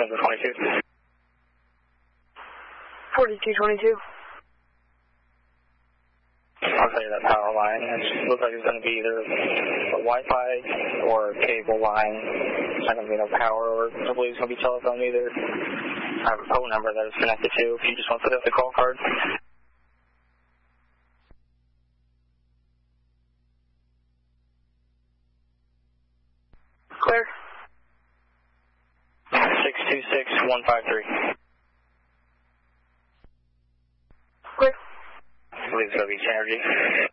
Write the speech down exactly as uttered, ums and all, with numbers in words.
Number twenty-two. forty-two twenty-two. I'll tell you that power line. It looks like it's going to be either a Wi-Fi or a cable line. It's not going to be no power, or I believe it's going to be telephone either. I have a phone number that it's connected to if you just want to put up the call card. Clear. six two six one five three. Clear. I believe it's going to be Synergy.